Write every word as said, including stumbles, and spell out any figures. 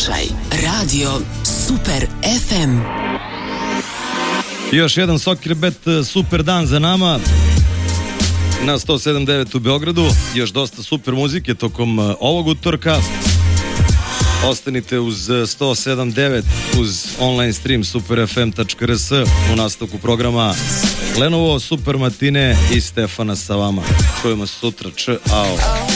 Slušaj Radio Super ef em. Još jedan Sokirbet super dan za nama na sto sedam devet u Beogradu. Još dosta super muzike tokom ovog utorka. Ostanite uz sto sedam devet, uz online stream super f m tačka r s. U nastavku programa Lenovo, Super Matine i Stefana sa vama. Čujemo sutra. Č, ao.